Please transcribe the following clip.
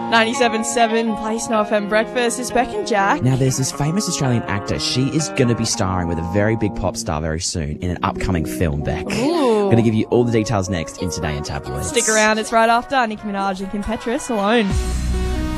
97.7 Play Snow FM Breakfast is Beck and Jack. Now, there's this famous Australian actor. She is going to be starring with a very big pop star very soon in an upcoming film, Beck. Ooh. Going to give you all the details next in Today in Tabloids. Stick around, it's right after Nicki Minaj and Kim Petras, Alone.